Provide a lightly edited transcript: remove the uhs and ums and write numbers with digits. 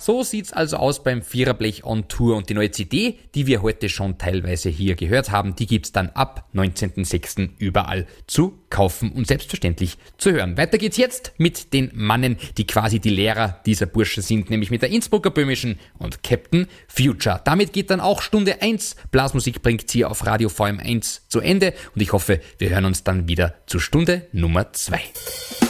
So sieht's also aus beim Viererblech on Tour und die neue CD, die wir heute schon teilweise hier gehört haben, die gibt's dann ab 19.06. überall zu kaufen und selbstverständlich zu hören. Weiter geht's jetzt mit den Mannen, die quasi die Lehrer dieser Bursche sind, nämlich mit der Innsbrucker Böhmischen und Captain Future. Damit geht dann auch Stunde 1 Blasmusik bringt's hier auf Radio VM1 zu Ende und ich hoffe, wir hören uns dann wieder zu Stunde Nummer 2.